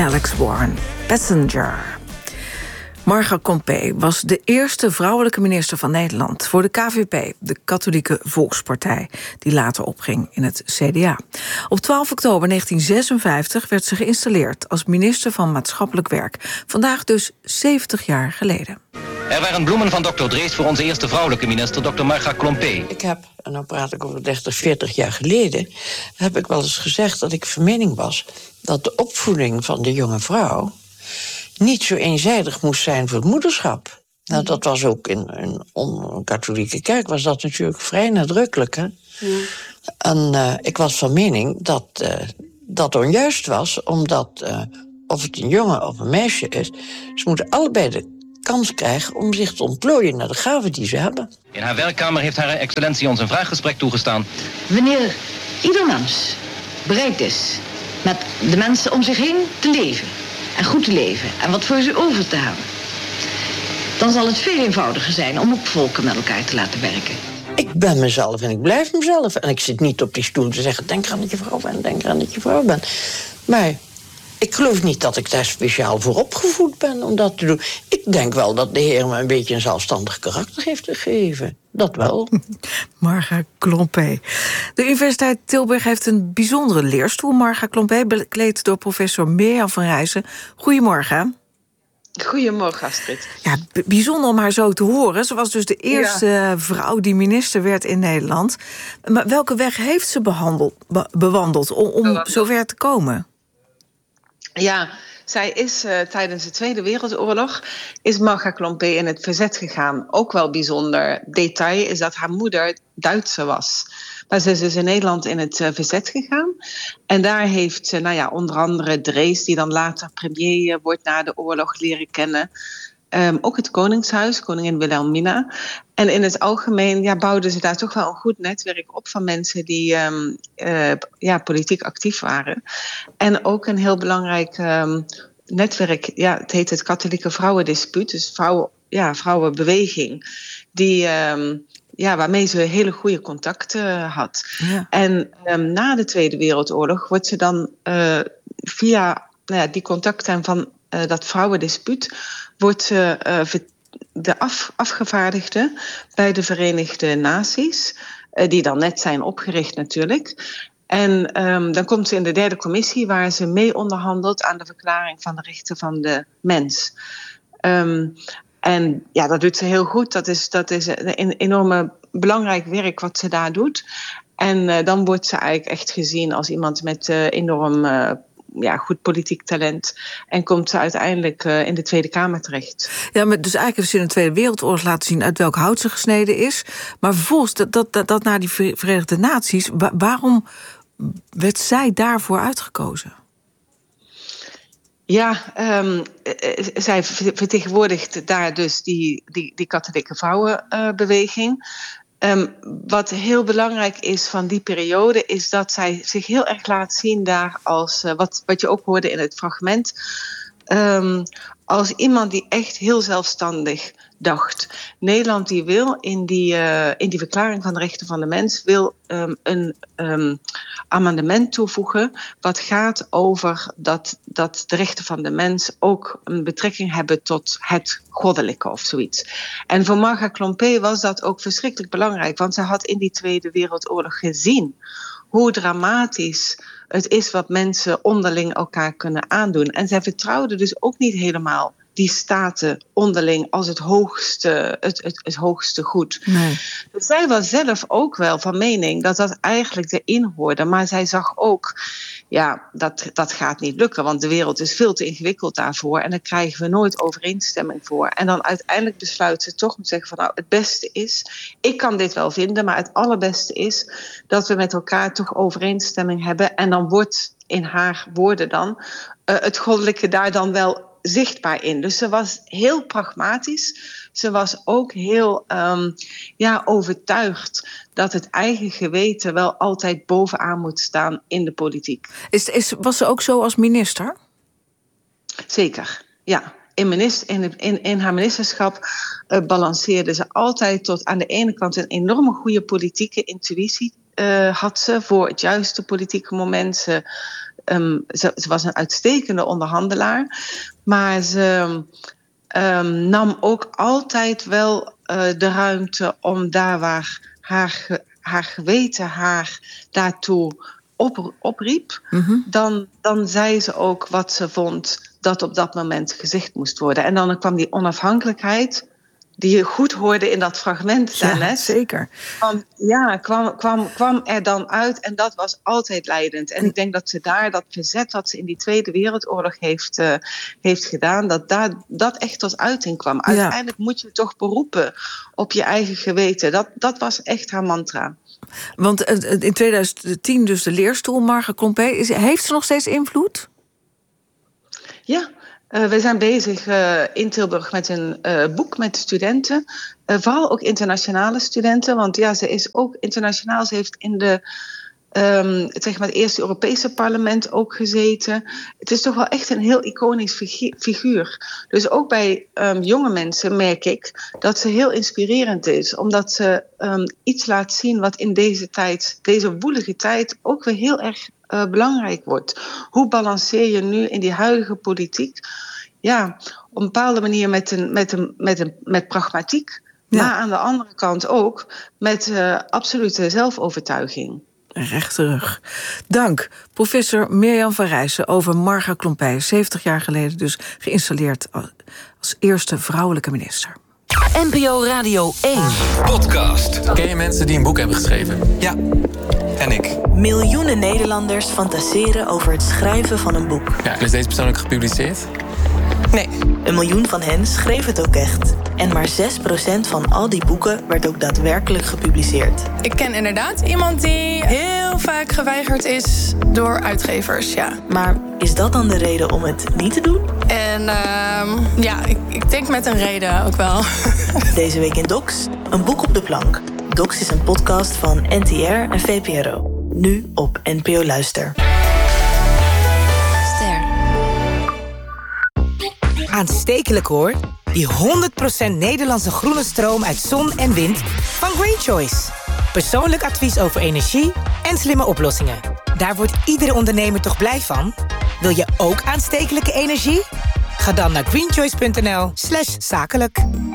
Alex Warren. Passenger. Marga Klompé was de eerste vrouwelijke minister van Nederland voor de KVP, de Katholieke Volkspartij, die later opging in het CDA. Op 12 oktober 1956 werd ze geïnstalleerd als minister van Maatschappelijk Werk. Vandaag dus 70 jaar geleden. Er waren bloemen van Dr. Drees voor onze eerste vrouwelijke minister, Dr. Marga Klompé. Ik heb, en dan praat ik over 30, 40 jaar geleden, heb ik wel eens gezegd dat ik van mening was dat de opvoeding van de jonge vrouw niet zo eenzijdig moest zijn voor het moederschap. Nou, dat was ook in een katholieke kerk was dat natuurlijk vrij nadrukkelijk. Hè? Ja. En ik was van mening dat dat onjuist was, omdat of het een jongen of een meisje is, ze moeten allebei de kans krijgen om zich te ontplooien naar de gaven die ze hebben. In haar werkkamer heeft haar excellentie ons een vraaggesprek toegestaan. Wanneer ieder mens bereid is met de mensen om zich heen te leven en goed te leven en wat voor ze over te hebben, dan zal het veel eenvoudiger zijn om ook volken met elkaar te laten werken. Ik ben mezelf en ik blijf mezelf. En ik zit niet op die stoel te zeggen, denk eraan dat je vrouw bent, denk eraan dat je vrouw bent. Maar ik geloof niet dat ik daar speciaal voor opgevoed ben om dat te doen. Ik denk wel dat de Heer me een beetje een zelfstandig karakter heeft gegeven. Dat wel. Marga Klompé. De Universiteit Tilburg heeft een bijzondere leerstoel. Marga Klompé, bekleed door professor Mirjam van Rijssen. Goedemorgen. Goedemorgen, Astrid. Ja, bijzonder om haar zo te horen. Ze was dus de eerste vrouw die minister werd in Nederland. Maar welke weg heeft ze bewandeld om zover te komen? Ja, zij is tijdens de Tweede Wereldoorlog is Marga Klompé in het verzet gegaan. Ook wel bijzonder detail is dat haar moeder Duitse was. Maar ze is dus in Nederland in het verzet gegaan. En daar heeft ze onder andere Drees, die dan later premier wordt na de oorlog, leren kennen. Ook het Koningshuis, koningin Wilhelmina. En in het algemeen bouwden ze daar toch wel een goed netwerk op van mensen die politiek actief waren. En ook een heel belangrijk netwerk, het heet het Katholieke Vrouwendispuut, dus vrouwenbeweging, die waarmee ze hele goede contacten had. Ja. En na de Tweede Wereldoorlog wordt ze dan via die contacten van dat vrouwendispuut wordt ze de afgevaardigde bij de Verenigde Naties, die dan net zijn opgericht natuurlijk. En dan komt ze in de derde commissie waar ze mee onderhandelt aan de verklaring van de rechten van de mens. En dat doet ze heel goed. Dat is een enorme belangrijk werk wat ze daar doet. En dan wordt ze eigenlijk echt gezien als iemand met enorm goed politiek talent. En komt ze uiteindelijk in de Tweede Kamer terecht. Ja, maar dus eigenlijk heeft ze in de Tweede Wereldoorlog laten zien uit welk hout ze gesneden is. Maar vervolgens dat naar die Verenigde Naties, waarom werd zij daarvoor uitgekozen? Ja, zij vertegenwoordigt daar dus die katholieke vrouwenbeweging. Wat heel belangrijk is van die periode is dat zij zich heel erg laat zien daar als, wat je ook hoorde in het fragment, als iemand die echt heel zelfstandig dacht. Nederland die wil in die verklaring van de rechten van de mens wil een amendement toevoegen wat gaat over dat de rechten van de mens ook een betrekking hebben tot het goddelijke of zoiets. En voor Marga Klompé was dat ook verschrikkelijk belangrijk, want zij had in die Tweede Wereldoorlog gezien hoe dramatisch het is wat mensen onderling elkaar kunnen aandoen. En zij vertrouwde dus ook niet helemaal die staten onderling als het hoogste goed. Nee. Dus zij was zelf ook wel van mening dat dat eigenlijk erin hoorde. Maar zij zag ook, dat gaat niet lukken, want de wereld is veel te ingewikkeld daarvoor en daar krijgen we nooit overeenstemming voor. En dan uiteindelijk besluit ze toch om te zeggen van het beste is, ik kan dit wel vinden, maar het allerbeste is dat we met elkaar toch overeenstemming hebben. En dan wordt in haar woorden dan het goddelijke daar dan wel zichtbaar in. Dus ze was heel pragmatisch. Ze was ook heel overtuigd dat het eigen geweten wel altijd bovenaan moet staan in de politiek. Was ze ook zo als minister? Zeker, ja. In haar ministerschap balanceerde ze altijd tot aan de ene kant een enorme goede politieke intuïtie had ze voor het juiste politieke moment. Ze Ze was een uitstekende onderhandelaar. Maar ze nam ook altijd wel de ruimte om daar waar haar geweten haar daartoe opriep. Mm-hmm. Dan zei ze ook wat ze vond dat op dat moment gezegd moest worden. En dan kwam die onafhankelijkheid, die je goed hoorde in dat fragment daarnet. Ja, zeker. Kwam er dan uit en dat was altijd leidend. En ik denk dat ze daar dat verzet wat ze in die Tweede Wereldoorlog heeft gedaan, dat echt tot uiting kwam. Ja. Uiteindelijk moet je toch beroepen op je eigen geweten. Dat was echt haar mantra. Want in 2010 dus de leerstoel, Marga Klompé, heeft ze nog steeds invloed? Ja. We zijn bezig in Tilburg met een boek met studenten. Vooral ook internationale studenten. Want ja, ze is ook internationaal. Ze heeft in het eerste Europese parlement ook gezeten. Het is toch wel echt een heel iconisch figuur. Dus ook bij jonge mensen merk ik dat ze heel inspirerend is. Omdat ze iets laat zien wat in deze woelige tijd ook weer heel erg belangrijk wordt. Hoe balanceer je nu in die huidige politiek? Ja, op een bepaalde manier met pragmatiek. Ja. Maar aan de andere kant ook met absolute zelfovertuiging. Rechte rug. Dank, professor Mirjam van Rijssen over Marga Klompé. 70 jaar geleden dus geïnstalleerd als eerste vrouwelijke minister. NPO Radio 1. Podcast. Ken je mensen die een boek hebben geschreven? Ja, en ik. Miljoenen Nederlanders fantaseren over het schrijven van een boek. Ja, en is deze persoon ook gepubliceerd? Nee. 1 miljoen van hen schreef het ook echt. En maar 6% van al die boeken werd ook daadwerkelijk gepubliceerd. Ik ken inderdaad iemand die heel vaak geweigerd is door uitgevers, ja. Maar is dat dan de reden om het niet te doen? En ik denk met een reden ook wel. Deze week in Docs, een boek op de plank. Docs is een podcast van NTR en VPRO. Nu op NPO Luister. Aanstekelijk hoor. Die 100% Nederlandse groene stroom uit zon en wind van Green Choice. Persoonlijk advies over energie en slimme oplossingen. Daar wordt iedere ondernemer toch blij van? Wil je ook aanstekelijke energie? Ga dan naar greenchoice.nl/zakelijk.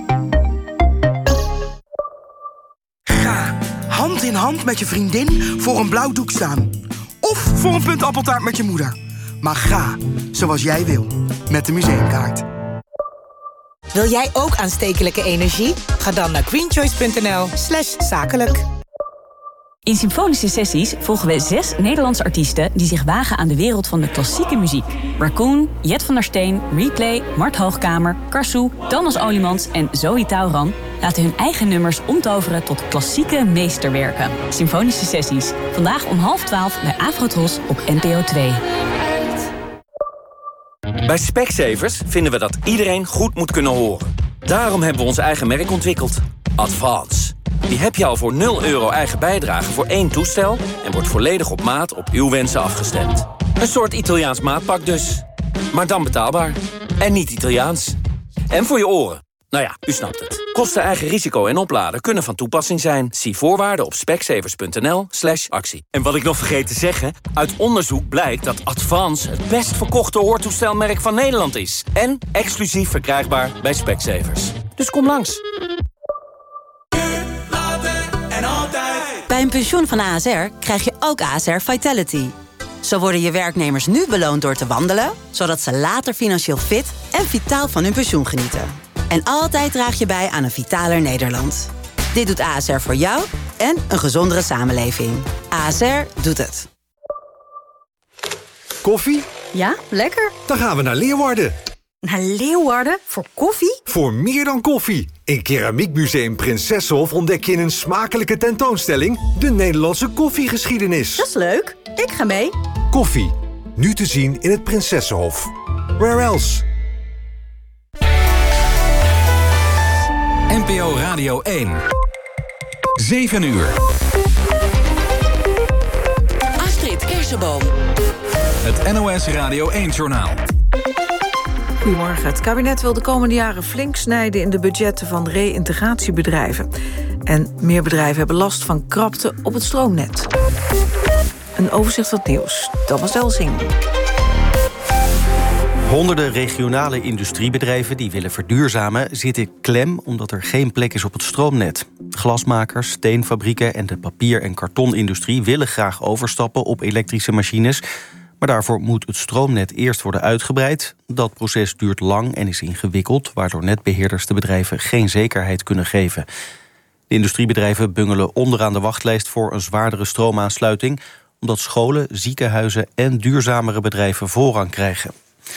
Ga hand in hand met je vriendin voor een blauw doek staan. Of voor een puntappeltaart met je moeder. Maar ga zoals jij wil, met de museumkaart. Wil jij ook aanstekelijke energie? Ga dan naar greenchoice.nl/zakelijk. In Symfonische Sessies volgen we 6 Nederlandse artiesten die zich wagen aan de wereld van de klassieke muziek. Raccoon, Jet van der Steen, Replay, Mart Hoogkamer, Karsou, Thomas Olimans en Zoe Tauran laten hun eigen nummers omtoveren tot klassieke meesterwerken. Symfonische Sessies, vandaag om 11:30 bij Afrotros op NPO 2. Bij Specsavers vinden we dat iedereen goed moet kunnen horen. Daarom hebben we ons eigen merk ontwikkeld. Advance. Die heb je al voor €0 eigen bijdrage voor 1 toestel en wordt volledig op maat op uw wensen afgestemd. Een soort Italiaans maatpak dus. Maar dan betaalbaar. En niet Italiaans. En voor je oren. Nou ja, u snapt het. Kosten, eigen risico en opladen kunnen van toepassing zijn. Zie voorwaarden op specsavers.nl/actie. En wat ik nog vergeet te zeggen, uit onderzoek blijkt dat Advance het best verkochte hoortoestelmerk van Nederland is. En exclusief verkrijgbaar bij Specsavers. Dus kom langs. Bij een pensioen van ASR krijg je ook ASR Vitality. Zo worden je werknemers nu beloond door te wandelen, zodat ze later financieel fit en vitaal van hun pensioen genieten. En altijd draag je bij aan een vitaler Nederland. Dit doet ASR voor jou en een gezondere samenleving. ASR doet het. Koffie? Ja, lekker. Dan gaan we naar Leeuwarden. Naar Leeuwarden? Voor koffie? Voor meer dan koffie. In Keramiekmuseum Prinsessenhof ontdek je in een smakelijke tentoonstelling de Nederlandse koffiegeschiedenis. Dat is leuk. Ik ga mee. Koffie. Nu te zien in het Prinsessenhof. Where else? NPO Radio 1. 7 uur. Astrid Kersenboom. Het NOS Radio 1-journaal. Goedemorgen. Het kabinet wil de komende jaren flink snijden in de budgetten van reïntegratiebedrijven. En meer bedrijven hebben last van krapte op het stroomnet. Een overzicht van het nieuws. Thomas Delsing. Honderden regionale industriebedrijven die willen verduurzamen zitten klem omdat er geen plek is op het stroomnet. Glasmakers, steenfabrieken en de papier- en kartonindustrie willen graag overstappen op elektrische machines. Maar daarvoor moet het stroomnet eerst worden uitgebreid. Dat proces duurt lang en is ingewikkeld, waardoor netbeheerders de bedrijven geen zekerheid kunnen geven. De industriebedrijven bungelen onderaan de wachtlijst voor een zwaardere stroomaansluiting, omdat scholen, ziekenhuizen en duurzamere bedrijven voorrang krijgen.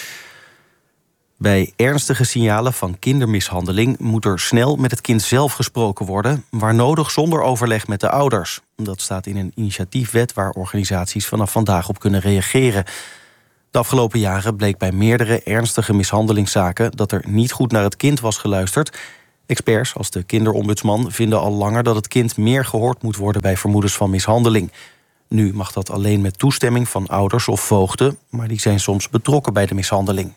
Bij ernstige signalen van kindermishandeling moet er snel met het kind zelf gesproken worden, waar nodig zonder overleg met de ouders. Dat staat in een initiatiefwet waar organisaties vanaf vandaag op kunnen reageren. De afgelopen jaren bleek bij meerdere ernstige mishandelingszaken dat er niet goed naar het kind was geluisterd. Experts als de kinderombudsman vinden al langer dat het kind meer gehoord moet worden bij vermoedens van mishandeling. Nu mag dat alleen met toestemming van ouders of voogden, maar die zijn soms betrokken bij de mishandeling.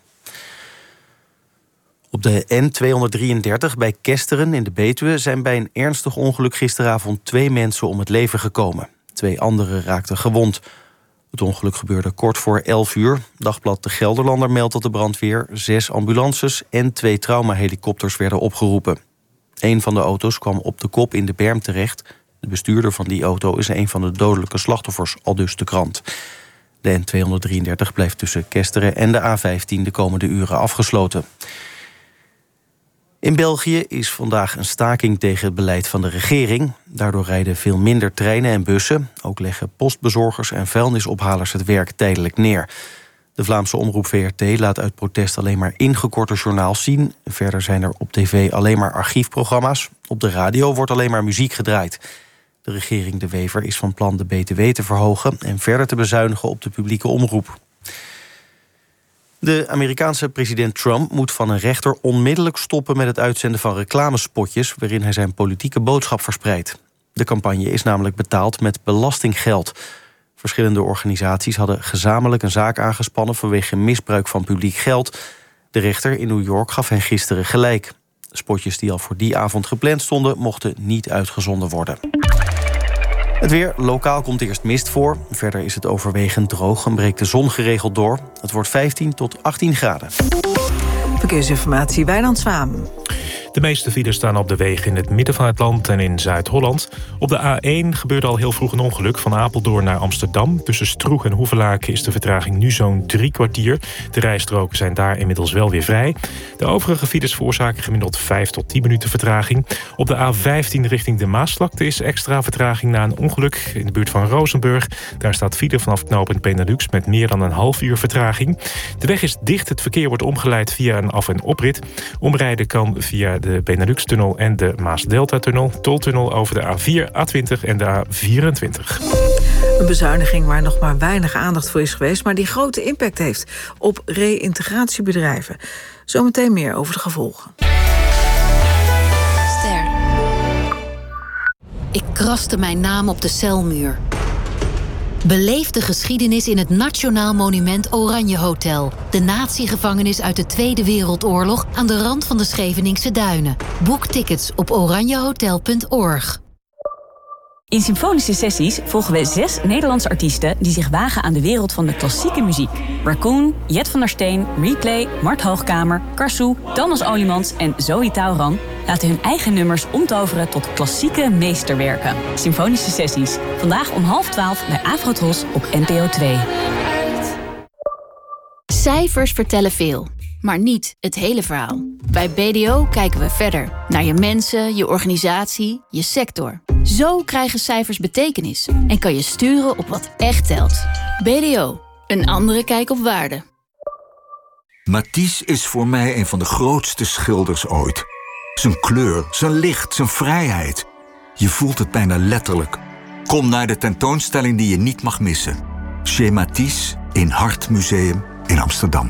Op de N233 bij Kesteren in de Betuwe zijn bij een ernstig ongeluk gisteravond 2 mensen om het leven gekomen. 2 anderen raakten gewond. Het ongeluk gebeurde kort voor 11 uur. Dagblad De Gelderlander meldt dat de brandweer 6 ambulances en 2 traumahelikopters werden opgeroepen. Een van de auto's kwam op de kop in de berm terecht. De bestuurder van die auto is een van de dodelijke slachtoffers, aldus de krant. De N233 blijft tussen Kesteren en de A15 de komende uren afgesloten. In België is vandaag een staking tegen het beleid van de regering. Daardoor rijden veel minder treinen en bussen. Ook leggen postbezorgers en vuilnisophalers het werk tijdelijk neer. De Vlaamse omroep VRT laat uit protest alleen maar ingekorte journaals zien. Verder zijn er op tv alleen maar archiefprogramma's. Op de radio wordt alleen maar muziek gedraaid. De regering De Wever is van plan de BTW te verhogen en verder te bezuinigen op de publieke omroep. De Amerikaanse president Trump moet van een rechter onmiddellijk stoppen met het uitzenden van reclamespotjes waarin hij zijn politieke boodschap verspreidt. De campagne is namelijk betaald met belastinggeld. Verschillende organisaties hadden gezamenlijk een zaak aangespannen vanwege misbruik van publiek geld. De rechter in New York gaf hen gisteren gelijk. Spotjes die al voor die avond gepland stonden mochten niet uitgezonden worden. Het weer. Lokaal komt eerst mist voor. Verder is het overwegend droog en breekt de zon geregeld door. Het wordt 15 tot 18 graden. Verkeersinformatie, Wijnand Zwaan. De meeste files staan op de wegen in het midden van het land en in Zuid-Holland. Op de A1 gebeurde al heel vroeg een ongeluk van Apeldoorn naar Amsterdam. Tussen Stroeg en Hoevelaken is de vertraging nu zo'n 3 kwartier. De rijstroken zijn daar inmiddels wel weer vrij. De overige files veroorzaken gemiddeld 5 tot 10 minuten vertraging. Op de A15 richting de Maasvlakte is extra vertraging na een ongeluk in de buurt van Rozenburg. Daar staat file vanaf knooppunt Benelux met meer dan een half uur vertraging. De weg is dicht, het verkeer wordt omgeleid via een af- en oprit. Omrijden kan via de Benelux-tunnel en de Maas-Delta-tunnel. Toltunnel over de A4, A20 en de A24. Een bezuiniging waar nog maar weinig aandacht voor is geweest, maar die grote impact heeft op reïntegratiebedrijven. Zometeen meer over de gevolgen. Ster. Ik kraste mijn naam op de celmuur. Beleef de geschiedenis in het Nationaal Monument Oranje Hotel. De natiegevangenis uit de Tweede Wereldoorlog aan de rand van de Scheveningse Duinen. Boek tickets op oranjehotel.org. In Symfonische Sessies volgen we 6 Nederlandse artiesten die zich wagen aan de wereld van de klassieke muziek. Raccoon, Jet van der Steen, Replay, Mart Hoogkamer, Karsou, Thomas Olimans en Zoe Tauran laten hun eigen nummers omtoveren tot klassieke meesterwerken. Symfonische Sessies, vandaag om 11:30 bij Afrotros op NPO 2. Cijfers vertellen veel, maar niet het hele verhaal. Bij BDO kijken we verder naar je mensen, je organisatie, je sector. Zo krijgen cijfers betekenis en kan je sturen op wat echt telt. BDO, een andere kijk op waarde. Matisse is voor mij een van de grootste schilders ooit. Zijn kleur, zijn licht, zijn vrijheid. Je voelt het bijna letterlijk. Kom naar de tentoonstelling die je niet mag missen. Chez Matisse in Hart Museum in Amsterdam.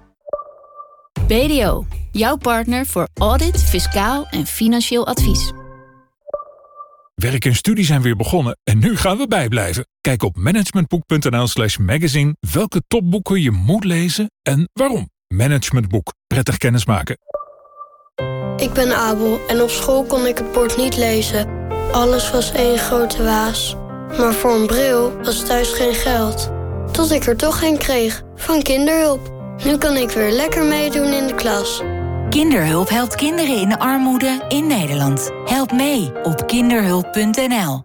BDO, jouw partner voor audit, fiscaal en financieel advies. Werk en studie zijn weer begonnen en nu gaan we bijblijven. Kijk op managementboek.nl/magazine welke topboeken je moet lezen en waarom. Managementboek. Prettig kennismaken. Ik ben Abel en op school kon ik het bord niet lezen. Alles was één grote waas. Maar voor een bril was thuis geen geld. Tot ik er toch een kreeg, van Kinderhulp. Nu kan ik weer lekker meedoen in de klas. Kinderhulp helpt kinderen in armoede in Nederland. Help mee op kinderhulp.nl.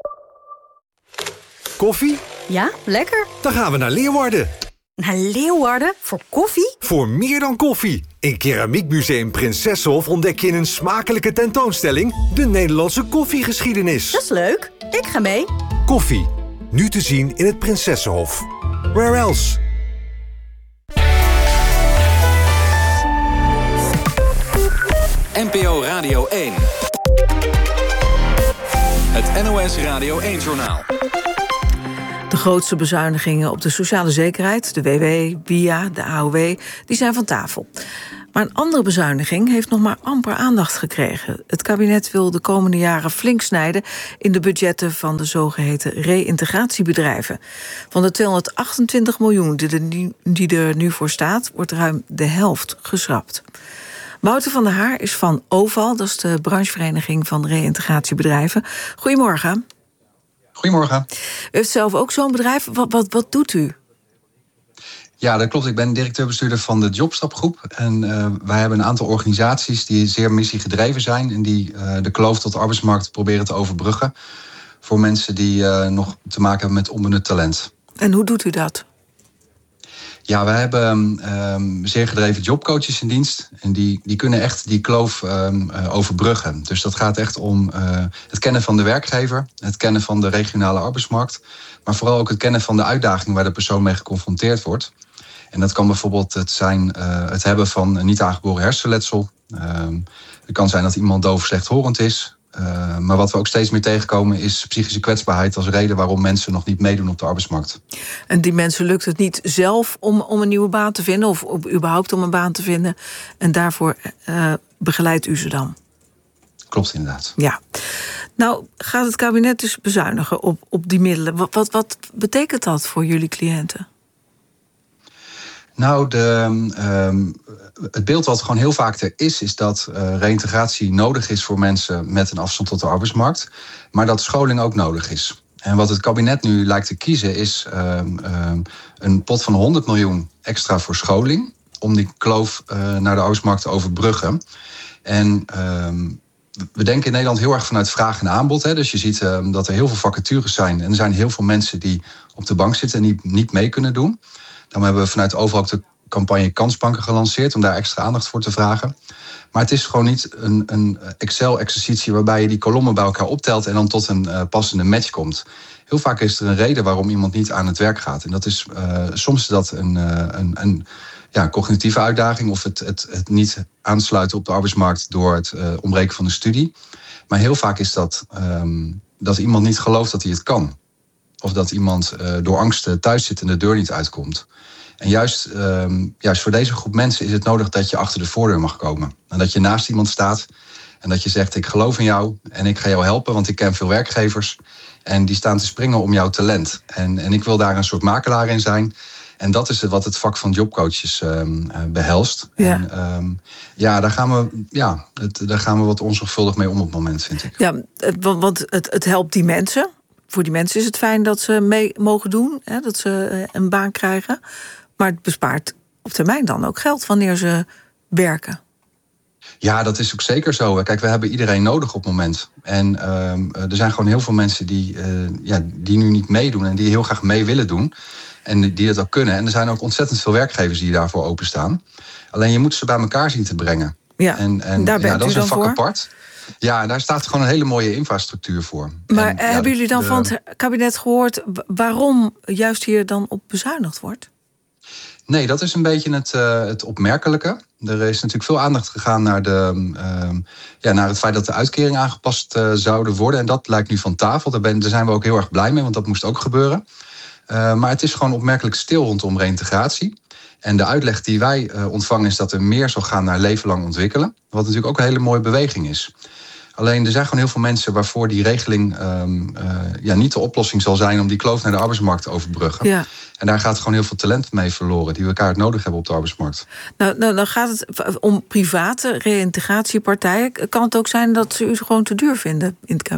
Koffie? Ja, lekker. Dan gaan we naar Leeuwarden. Naar Leeuwarden? Voor koffie? Voor meer dan koffie. In Keramiekmuseum Prinsessenhof ontdek je in een smakelijke tentoonstelling de Nederlandse koffiegeschiedenis. Dat is leuk. Ik ga mee. Koffie. Nu te zien in het Prinsessenhof. Where else? NPO Radio 1. Het NOS Radio 1-journaal. De grootste bezuinigingen op de sociale zekerheid, de WW, WIA, de AOW, die zijn van tafel. Maar een andere bezuiniging heeft nog maar amper aandacht gekregen. Het kabinet wil de komende jaren flink snijden in de budgetten van de zogeheten reïntegratiebedrijven. Van de 228 miljoen die er nu voor staat, wordt ruim de helft geschrapt. Wouter van der Haar is van OVAL, dat is de branchevereniging van reïntegratiebedrijven. Goedemorgen. Goedemorgen. U heeft zelf ook zo'n bedrijf. Wat doet u? Ja, dat klopt. Ik ben directeur-bestuurder van de Jobstapgroep. En wij hebben een aantal organisaties die zeer missiegedreven zijn en die de kloof tot de arbeidsmarkt proberen te overbruggen voor mensen die nog te maken hebben met onbenut talent. En hoe doet u dat? Ja, wij hebben zeer gedreven jobcoaches in dienst. En die kunnen echt die kloof overbruggen. Dus dat gaat echt om het kennen van de werkgever, het kennen van de regionale arbeidsmarkt, maar vooral ook het kennen van de uitdaging waar de persoon mee geconfronteerd wordt. En dat kan bijvoorbeeld het hebben van een niet aangeboren hersenletsel. Het kan zijn dat iemand doof of slechthorend is. Maar wat we ook steeds meer tegenkomen is psychische kwetsbaarheid als reden waarom mensen nog niet meedoen op de arbeidsmarkt. En die mensen lukt het niet zelf om een nieuwe baan te vinden of überhaupt om een baan te vinden. En daarvoor begeleidt u ze dan? Klopt inderdaad. Ja. Nou gaat het kabinet dus bezuinigen op die middelen. Wat betekent dat voor jullie cliënten? Nou, het beeld wat gewoon heel vaak er is dat reïntegratie nodig is voor mensen met een afstand tot de arbeidsmarkt, maar dat scholing ook nodig is. En wat het kabinet nu lijkt te kiezen is een pot van 100 miljoen extra voor scholing, om die kloof naar de arbeidsmarkt te overbruggen. En we denken in Nederland heel erg vanuit vraag en aanbod. Hè. Dus je ziet dat er heel veel vacatures zijn en er zijn heel veel mensen die op de bank zitten en niet mee kunnen doen. Dan hebben we vanuit overal ook de campagne Kansbanken gelanceerd om daar extra aandacht voor te vragen. Maar het is gewoon niet een Excel-exercitie waarbij je die kolommen bij elkaar optelt en dan tot een passende match komt. Heel vaak is er een reden waarom iemand niet aan het werk gaat. En dat is soms een cognitieve uitdaging of het niet aansluiten op de arbeidsmarkt door het ontbreken van een studie. Maar heel vaak is dat iemand niet gelooft dat hij het kan. Of dat iemand door angst thuis zit en de deur niet uitkomt. En juist voor deze groep mensen is het nodig dat je achter de voordeur mag komen. En dat je naast iemand staat en dat je zegt, ik geloof in jou en ik ga jou helpen, want ik ken veel werkgevers. En die staan te springen om jouw talent. En ik wil daar een soort makelaar in zijn. En dat is wat het vak van jobcoaches behelst. Ja. En daar gaan we wat onzorgvuldig mee om op het moment, vind ik. Ja, want het helpt die mensen. Voor die mensen is het fijn dat ze mee mogen doen, hè, dat ze een baan krijgen. Maar het bespaart op termijn dan ook geld wanneer ze werken. Ja, dat is ook zeker zo. Kijk, we hebben iedereen nodig op het moment. En er zijn gewoon heel veel mensen die nu niet meedoen en die heel graag mee willen doen. En die dat ook kunnen. En er zijn ook ontzettend veel werkgevers die daarvoor openstaan. Alleen je moet ze bij elkaar zien te brengen. Ja, en daar bent dat u is een dan vak voor? Apart. Ja, daar staat gewoon een hele mooie infrastructuur voor. Maar hebben jullie dan van het kabinet gehoord waarom juist hier dan op bezuinigd wordt? Nee, dat is een beetje het opmerkelijke. Er is natuurlijk veel aandacht gegaan naar het feit dat de uitkeringen aangepast zouden worden. En dat lijkt nu van tafel. Daar zijn we ook heel erg blij mee, want dat moest ook gebeuren. Maar het is gewoon opmerkelijk stil rondom reïntegratie. En de uitleg die wij ontvangen is dat er meer zal gaan naar leven lang ontwikkelen. Wat natuurlijk ook een hele mooie beweging is. Alleen er zijn gewoon heel veel mensen waarvoor die regeling niet de oplossing zal zijn om die kloof naar de arbeidsmarkt te overbruggen. Ja. En daar gaat gewoon heel veel talent mee verloren die we elkaar nodig hebben op de arbeidsmarkt. Nou, dan gaat het om private reïntegratiepartijen. Kan het ook zijn dat ze u gewoon te duur vinden in het kabinet?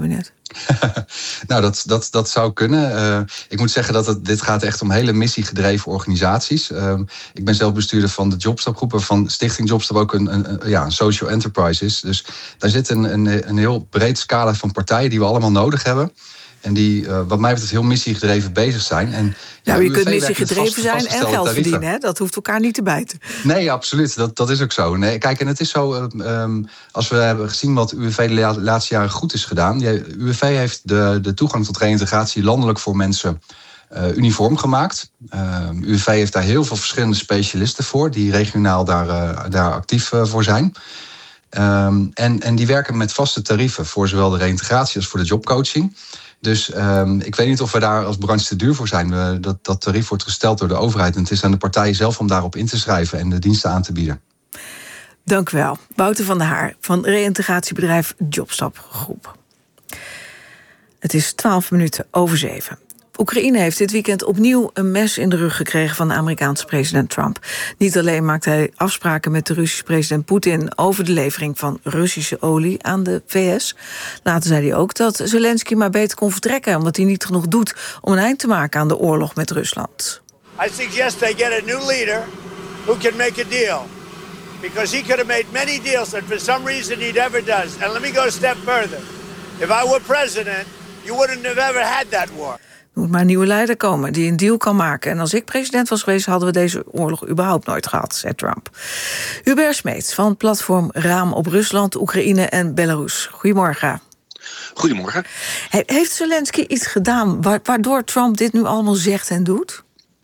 Nou, dat zou kunnen. Ik moet zeggen dat dit gaat echt om hele missiegedreven organisaties. Ik ben zelf bestuurder van de Jobstap-groep, waarvan Stichting Jobstap ook een social enterprise is. Dus daar zit een heel breed scala van partijen die we allemaal nodig hebben. En die, wat mij betreft, heel missiegedreven bezig zijn. En, je kunt missiegedreven zijn en geld verdienen. Hè? Dat hoeft elkaar niet te bijten. Nee, absoluut. Dat is ook zo. Nee, kijk, en het is zo, als we hebben gezien wat UWV de laatste jaren goed is gedaan. UWV heeft de toegang tot reïntegratie landelijk voor mensen uniform gemaakt. UWV heeft daar heel veel verschillende specialisten voor, die regionaal daar actief voor zijn. En die werken met vaste tarieven voor zowel de reïntegratie als voor de jobcoaching. Dus ik weet niet of we daar als branche te duur voor zijn. Dat tarief wordt gesteld door de overheid. En het is aan de partijen zelf om daarop in te schrijven en de diensten aan te bieden. Dank u wel. Wouter van der Haar van reïntegratiebedrijf Jobstap Groep. Het is 7:12. Oekraïne heeft dit weekend opnieuw een mes in de rug gekregen van de Amerikaanse president Trump. Niet alleen maakt hij afspraken met de Russische president Poetin over de levering van Russische olie aan de VS. Later zei hij ook dat Zelensky maar beter kon vertrekken, omdat hij niet genoeg doet om een eind te maken aan de oorlog met Rusland. I suggest they get a new leader who can make a deal. Because he could have made many deals that for some reason he never does. And let me go a step further. If I were president, you wouldn't have ever had that war. Er moet maar een nieuwe leider komen die een deal kan maken. En als ik president was geweest, hadden we deze oorlog überhaupt nooit gehad, zei Trump. Hubert Smeets van platform Raam op Rusland, Oekraïne en Belarus. Goedemorgen. Goedemorgen. Heeft Zelensky iets gedaan waardoor Trump dit nu allemaal zegt en doet?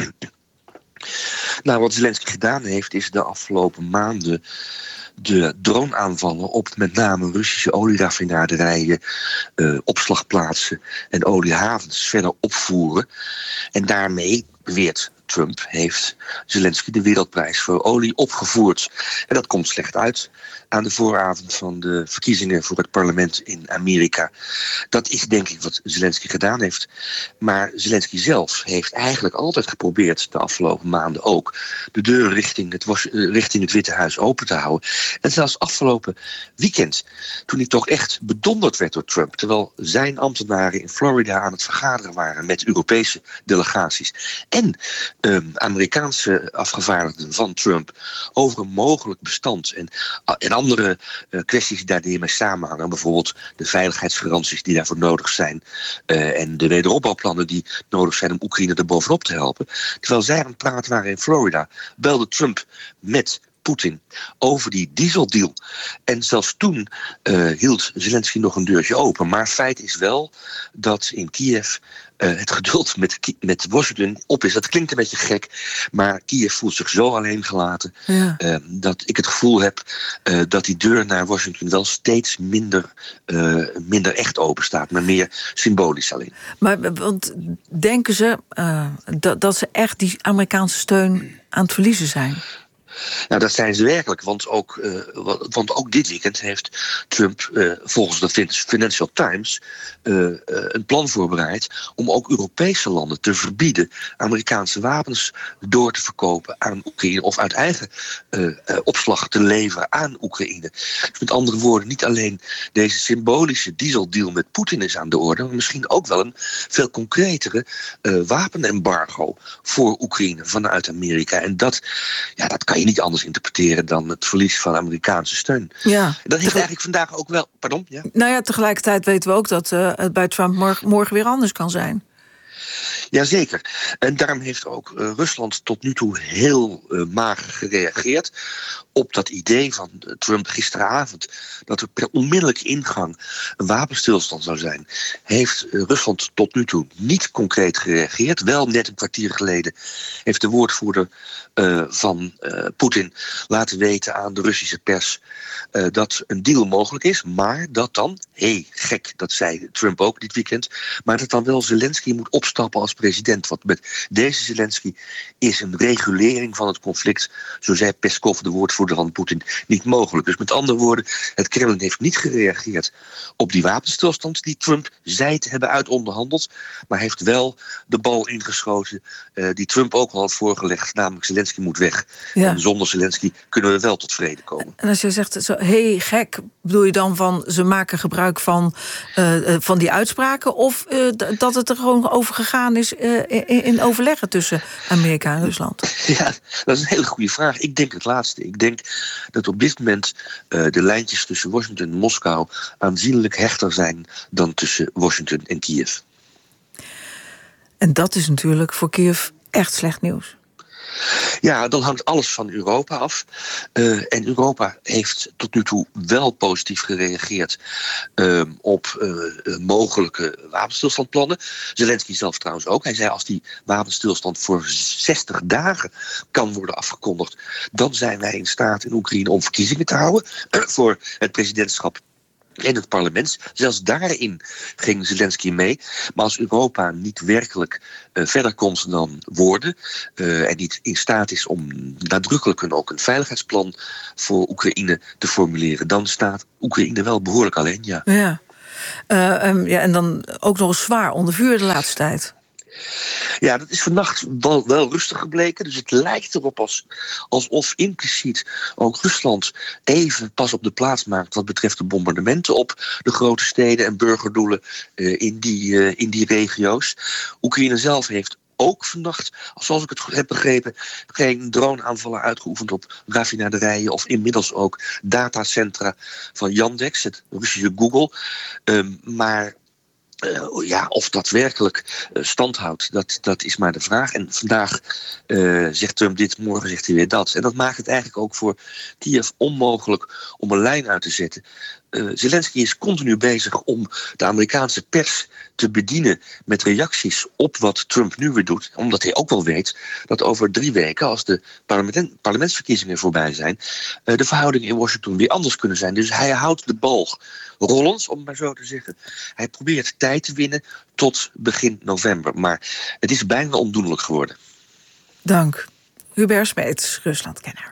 Nou, wat Zelensky gedaan heeft, is de afgelopen maanden de droneaanvallen op met name Russische olieraffinaderijen, opslagplaatsen en oliehavens verder opvoeren. En daarmee, beweert Trump, heeft Zelensky de wereldprijs voor olie opgevoerd. En dat komt slecht uit aan de vooravond van de verkiezingen voor het parlement in Amerika. Dat is denk ik wat Zelensky gedaan heeft. Maar Zelensky zelf heeft eigenlijk altijd geprobeerd, de afgelopen maanden ook, de deur richting het Witte Huis open te houden. En zelfs afgelopen weekend, toen hij toch echt bedonderd werd door Trump, terwijl zijn ambtenaren in Florida aan het vergaderen waren met Europese delegaties en Amerikaanse afgevaardigden van Trump over een mogelijk bestand en andere kwesties die daarmee samenhangen. Bijvoorbeeld de veiligheidsgaranties die daarvoor nodig zijn en de wederopbouwplannen die nodig zijn om Oekraïne er bovenop te helpen. Terwijl zij aan het praten waren in Florida, belde Trump met Poetin over die dieseldeal. En zelfs toen hield Zelensky nog een deurtje open. Maar feit is wel dat in Kiev het geduld met Washington op is. Dat klinkt een beetje gek, maar Kiev voelt zich zo alleen gelaten, dat ik het gevoel heb dat die deur naar Washington wel steeds minder echt open staat, maar meer symbolisch alleen. Maar want denken ze dat ze echt die Amerikaanse steun aan het verliezen zijn? Nou, dat zijn ze werkelijk, want ook dit weekend heeft Trump volgens de Financial Times een plan voorbereid om ook Europese landen te verbieden Amerikaanse wapens door te verkopen aan Oekraïne of uit eigen opslag te leveren aan Oekraïne. Dus met andere woorden, niet alleen deze symbolische dieseldeal met Poetin is aan de orde, maar misschien ook wel een veel concretere wapenembargo voor Oekraïne vanuit Amerika. En dat kan je niet anders interpreteren dan het verlies van Amerikaanse steun. Ja. Dat heeft eigenlijk vandaag ook wel. Pardon? Ja? Nou ja, tegelijkertijd weten we ook dat het bij Trump morgen weer anders kan zijn. Jazeker. En daarom heeft ook Rusland tot nu toe heel mager gereageerd op dat idee van Trump gisteravond, dat er per onmiddellijke ingang een wapenstilstand zou zijn. Heeft Rusland tot nu toe niet concreet gereageerd. Wel net een kwartier geleden heeft de woordvoerder van Poetin laten weten aan de Russische pers dat een deal mogelijk is, maar dat dan, gek, dat zei Trump ook dit weekend, maar dat dan wel Zelensky moet opstappen als president. Want met deze Zelensky is een regulering van het conflict, zo zei Peskov, de woordvoerder van Poetin, niet mogelijk. Dus met andere woorden, het Kremlin heeft niet gereageerd op die wapenstilstand die Trump zei te hebben uitonderhandeld, maar heeft wel de bal ingeschoten die Trump ook al had voorgelegd, namelijk Zelensky moet weg. Ja. En zonder Zelensky kunnen we wel tot vrede komen. En als je zegt, zo, hey, gek, bedoel je dan van ze maken gebruik van die uitspraken, of dat het er gewoon over gegaan is in overleggen tussen Amerika en Rusland? Ja, dat is een hele goede vraag. Ik denk het laatste. Ik denk dat op dit moment de lijntjes tussen Washington en Moskou aanzienlijk hechter zijn dan tussen Washington en Kiev. En dat is natuurlijk voor Kiev echt slecht nieuws. Ja, dan hangt alles van Europa af. En Europa heeft tot nu toe wel positief gereageerd op mogelijke wapenstilstandplannen. Zelensky zelf trouwens ook. Hij zei, als die wapenstilstand voor 60 dagen kan worden afgekondigd, dan zijn wij in staat in Oekraïne om verkiezingen te houden voor het presidentschap in het parlement. Zelfs daarin ging Zelensky mee. Maar als Europa niet werkelijk verder komt dan woorden en niet in staat is om nadrukkelijk ook een veiligheidsplan voor Oekraïne te formuleren, dan staat Oekraïne wel behoorlijk alleen, ja. Ja, en dan ook nog eens zwaar onder vuur de laatste tijd. Ja, dat is vannacht wel rustig gebleken. Dus het lijkt erop alsof impliciet ook Rusland even pas op de plaats maakt wat betreft de bombardementen op de grote steden en burgerdoelen in die regio's. Oekraïne zelf heeft ook vannacht, zoals ik het heb begrepen, geen droneaanvallen uitgeoefend op raffinaderijen of inmiddels ook datacentra van Yandex, het Russische Google. Maar of dat werkelijk stand houdt, dat is maar de vraag. En vandaag zegt Trump dit, morgen zegt hij weer dat. En dat maakt het eigenlijk ook voor Kiev onmogelijk om een lijn uit te zetten. Zelensky is continu bezig om de Amerikaanse pers te bedienen met reacties op wat Trump nu weer doet. Omdat hij ook wel weet dat over 3 weken, als de parlementsverkiezingen voorbij zijn, de verhoudingen in Washington weer anders kunnen zijn. Dus hij houdt de bal rollend, om het maar zo te zeggen. Hij probeert tijd te winnen tot begin november. Maar het is bijna ondoenlijk geworden. Dank. Hubert Smeets, Ruslandkenner.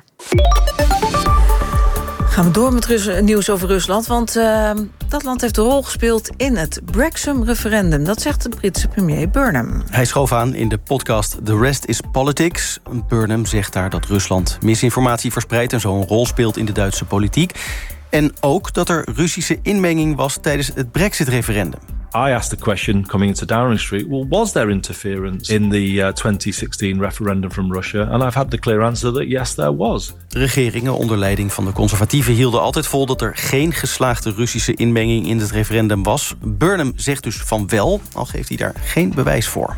Gaan we door met nieuws over Rusland, want dat land heeft een rol gespeelt in het Brexit-referendum. Dat zegt de Britse premier Burnham. Hij schoof aan in de podcast The Rest is Politics. Burnham zegt daar dat Rusland misinformatie verspreidt en zo een rol speelt in de Duitse politiek. En ook dat er Russische inmenging was tijdens het Brexit-referendum. I asked the question coming into Downing Street, well, was there interference in the 2016 referendum from Russia? And I've had the clear answer that yes, there was. Regeringen onder leiding van de conservatieven hielden altijd vol dat er geen geslaagde Russische inmenging in het referendum was. Burnham zegt dus van wel, al geeft hij daar geen bewijs voor.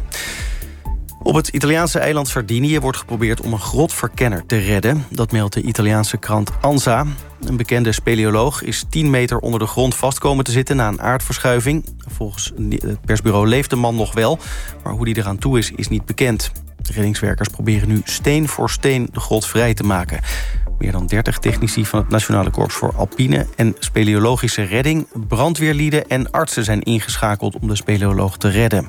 Op het Italiaanse eiland Sardinië wordt geprobeerd om een grotverkenner te redden. Dat meldt de Italiaanse krant ANSA. Een bekende speleoloog is 10 meter onder de grond vast komen te zitten na een aardverschuiving. Volgens het persbureau leeft de man nog wel, maar hoe die eraan toe is niet bekend. De reddingswerkers proberen nu steen voor steen de grot vrij te maken. Meer dan 30 technici van het Nationale Korps voor Alpine en Speleologische Redding, brandweerlieden en artsen zijn ingeschakeld om de speleoloog te redden.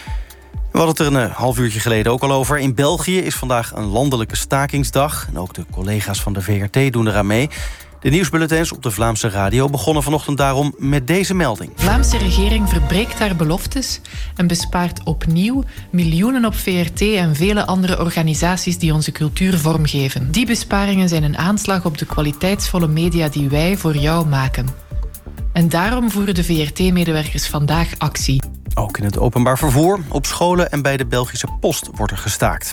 We hadden het er een half uurtje geleden ook al over. In België is vandaag een landelijke stakingsdag. En ook de collega's van de VRT doen eraan mee. De nieuwsbulletins op de Vlaamse radio begonnen vanochtend daarom met deze melding. De Vlaamse regering verbreekt haar beloftes en bespaart opnieuw miljoenen op VRT en vele andere organisaties die onze cultuur vormgeven. Die besparingen zijn een aanslag op de kwaliteitsvolle media die wij voor jou maken. En daarom voeren de VRT-medewerkers vandaag actie. Ook in het openbaar vervoer, op scholen en bij de Belgische Post wordt er gestaakt.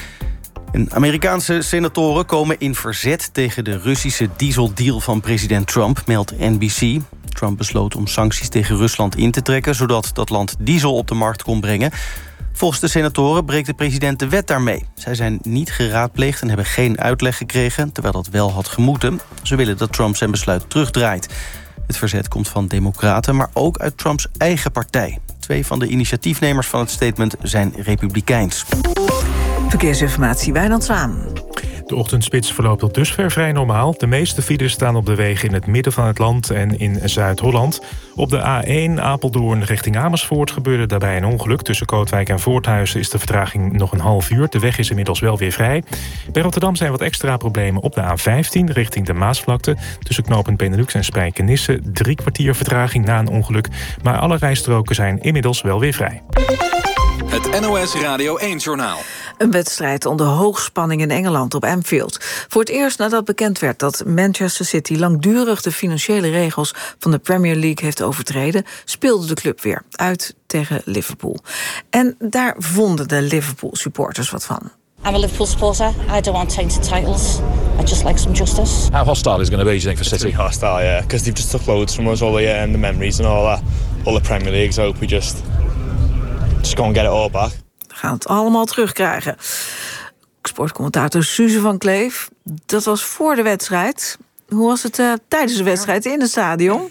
En Amerikaanse senatoren komen in verzet tegen de Russische dieseldeal van president Trump, meldt NBC. Trump besloot om sancties tegen Rusland in te trekken, zodat dat land diesel op de markt kon brengen. Volgens de senatoren breekt de president de wet daarmee. Zij zijn niet geraadpleegd en hebben geen uitleg gekregen, terwijl dat wel had gemoeten. Ze willen dat Trump zijn besluit terugdraait. Het verzet komt van democraten, maar ook uit Trumps eigen partij. 2 van de initiatiefnemers van het statement zijn republikeins. Verkeersinformatie, Wijnand Zwaan. De ochtendspits verloopt tot dusver vrij normaal. De meeste files staan op de wegen in het midden van het land en in Zuid-Holland. Op de A1 Apeldoorn richting Amersfoort gebeurde daarbij een ongeluk. Tussen Kootwijk en Voorthuizen is de vertraging nog een half uur. De weg is inmiddels wel weer vrij. Bij Rotterdam zijn wat extra problemen op de A15 richting de Maasvlakte. Tussen knooppunt Benelux en Spijkenisse 3 kwartier vertraging na een ongeluk. Maar alle rijstroken zijn inmiddels wel weer vrij. Het NOS Radio 1-journaal. Een wedstrijd onder hoogspanning in Engeland op Anfield. Voor het eerst nadat bekend werd dat Manchester City langdurig de financiële regels van de Premier League heeft overtreden, speelde de club weer uit tegen Liverpool. En daar vonden de Liverpool supporters wat van. I'm a Liverpool supporter. I don't want tainted titles. I just like some justice. How hostile is it going to be, do you think, for City? Pretty hostile, yeah, because they've just took loads from us, all the memories and all that, all the Premier League. So we just go and get it all back. We gaan het allemaal terugkrijgen. Sportcommentator Suze van Kleef, dat was voor de wedstrijd. Hoe was het tijdens de wedstrijd in het stadion?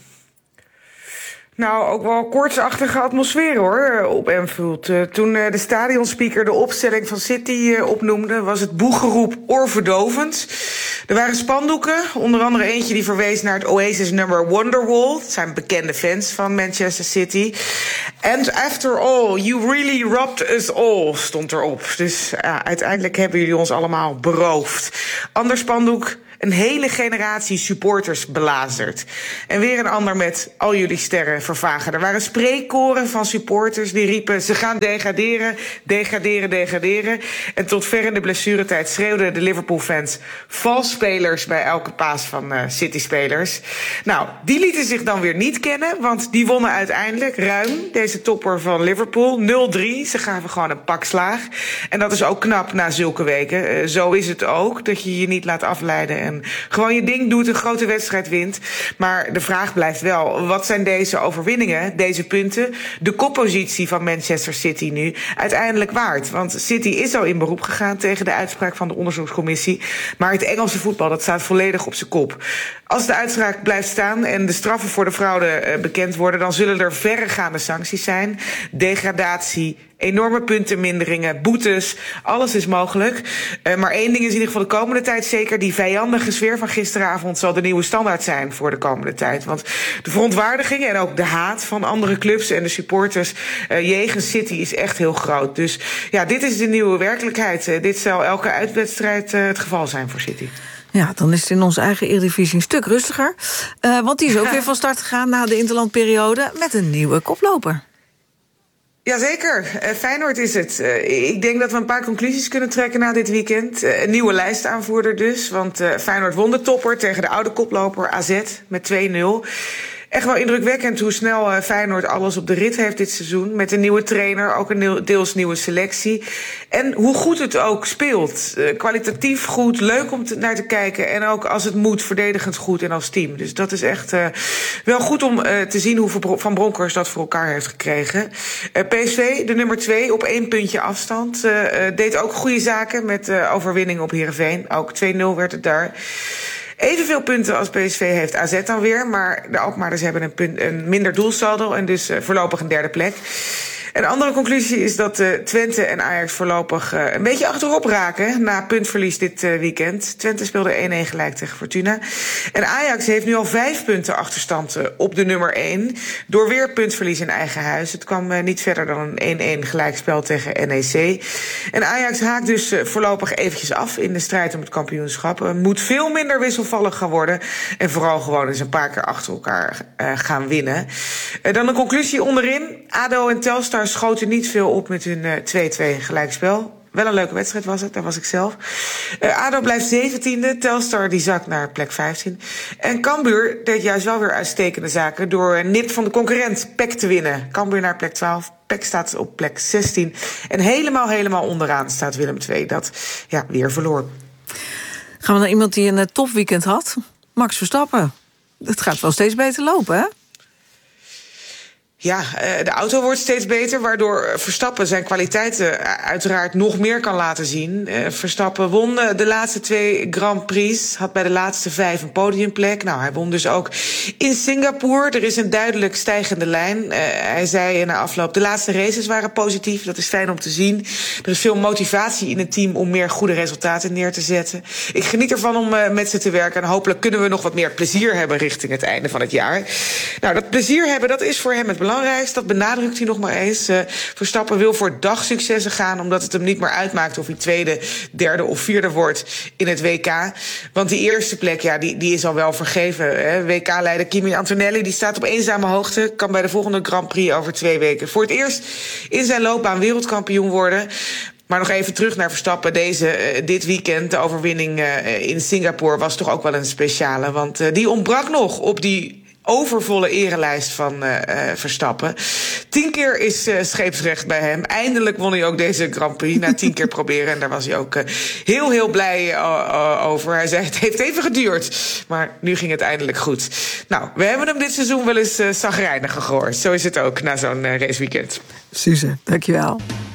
Nou, ook wel koortsachtige atmosfeer hoor, op Anfield. Toen de stadionspeaker de opstelling van City opnoemde, was het boegeroep oorverdovend. Er waren spandoeken, onder andere eentje die verwees naar het Oasis-nummer Wonderwall. Dat zijn bekende fans van Manchester City. And after all, you really robbed us all, stond erop. Dus uiteindelijk hebben jullie ons allemaal beroofd. Ander spandoek: een hele generatie supporters belazerd. En weer een ander met al jullie sterren vervagen. Er waren spreekkoren van supporters die riepen: ze gaan degraderen, degraderen, degraderen. En tot ver in de blessuretijd schreeuwden de Liverpool-fans valsspelers bij elke paas van City-spelers. Nou, die lieten zich dan weer niet kennen, want die wonnen uiteindelijk ruim, deze topper van Liverpool, 0-3. Ze gaven gewoon een pak slaag. En dat is ook knap na zulke weken. Zo is het ook, dat je je niet laat afleiden en gewoon je ding doet, een grote wedstrijd wint. Maar de vraag blijft wel: wat zijn deze overwinningen, deze punten, de koppositie van Manchester City nu uiteindelijk waard? Want City is al in beroep gegaan tegen de uitspraak van de onderzoekscommissie. Maar het Engelse voetbal, dat staat volledig op zijn kop. Als de uitspraak blijft staan en de straffen voor de fraude bekend worden, dan zullen er verregaande sancties zijn. Degradatie, enorme puntenminderingen, boetes, alles is mogelijk. Maar één ding is in ieder geval de komende tijd zeker: die vijandige sfeer van gisteravond zal de nieuwe standaard zijn voor de komende tijd. Want de verontwaardiging en ook de haat van andere clubs en de supporters jegens City is echt heel groot. Dus ja, dit is de nieuwe werkelijkheid. Dit zal elke uitwedstrijd het geval zijn voor City. Ja, dan is het in onze eigen Eredivisie een stuk rustiger. Want die is ook weer van start gegaan na de interlandperiode met een nieuwe koploper. Jazeker, Feyenoord is het. Ik denk dat we een paar conclusies kunnen trekken na dit weekend. Een nieuwe lijstaanvoerder dus, want Feyenoord won de topper tegen de oude koploper AZ met 2-0. Echt wel indrukwekkend hoe snel Feyenoord alles op de rit heeft dit seizoen. Met een nieuwe trainer, ook een deels nieuwe selectie. En hoe goed het ook speelt. Kwalitatief goed, leuk om naar te kijken. En ook als het moet, verdedigend goed en als team. Dus dat is echt wel goed om te zien hoe Van Bronckhorst dat voor elkaar heeft gekregen. PSV, de nummer 2, op 1 puntje afstand. Deed ook goede zaken met overwinning op Heerenveen. Ook 2-0 werd het daar. Evenveel punten als PSV heeft AZ dan weer, maar de Alkmaarders hebben een minder doelsaldo en dus voorlopig een derde plek. Een andere conclusie is dat Twente en Ajax voorlopig een beetje achterop raken na puntverlies dit weekend. Twente speelde 1-1 gelijk tegen Fortuna. En Ajax heeft nu al 5 punten achterstand op de nummer 1. Door weer puntverlies in eigen huis. Het kwam niet verder dan een 1-1 gelijkspel tegen NEC. En Ajax haakt dus voorlopig eventjes af in de strijd om het kampioenschap. Moet veel minder wisselvallig gaan worden. En vooral gewoon eens een paar keer achter elkaar gaan winnen. Dan een conclusie onderin. ADO en Telstar schoten niet veel op met hun 2-2 gelijkspel. Wel een leuke wedstrijd was het, daar was ik zelf. ADO blijft 17e, Telstar die zakt naar plek 15. En Cambuur deed juist wel weer uitstekende zaken door een nip van de concurrent PEC te winnen. Cambuur naar plek 12, PEC staat op plek 16. En helemaal onderaan staat Willem II, dat weer verloor. Gaan we naar iemand die een topweekend had? Max Verstappen. Het gaat wel steeds beter lopen, hè? De auto wordt steeds beter, waardoor Verstappen zijn kwaliteiten uiteraard nog meer kan laten zien. Verstappen won de laatste 2 Grand Prix, had bij de laatste 5 een podiumplek. Nou, hij won dus ook in Singapore. Er is een duidelijk stijgende lijn. Hij zei na afloop, de laatste races waren positief. Dat is fijn om te zien. Er is veel motivatie in het team om meer goede resultaten neer te zetten. Ik geniet ervan om met ze te werken en hopelijk kunnen we nog wat meer plezier hebben richting het einde van het jaar. Nou, dat plezier hebben, dat is voor hem het belangrijkste. Dat benadrukt hij nog maar eens. Verstappen wil voor dagsuccessen gaan, omdat het hem niet meer uitmaakt of hij 2e, 3e of 4e wordt in het WK. Want die eerste plek, die is al wel vergeven. WK-leider Kimi Antonelli, die staat op eenzame hoogte, kan bij de volgende Grand Prix over 2 weken voor het eerst in zijn loopbaan wereldkampioen worden. Maar nog even terug naar Verstappen. Dit weekend, de overwinning in Singapore, was toch ook wel een speciale. Want die ontbrak nog op die overvolle erelijst van Verstappen. 10 keer is scheepsrecht bij hem. Eindelijk won hij ook deze Grand Prix na 10 keer proberen. En daar was hij ook heel, heel blij over. Hij zei, het heeft even geduurd. Maar nu ging het eindelijk goed. Nou, we hebben hem dit seizoen wel eens chagrijnig gehoord. Zo is het ook na zo'n raceweekend. Suze, dankjewel.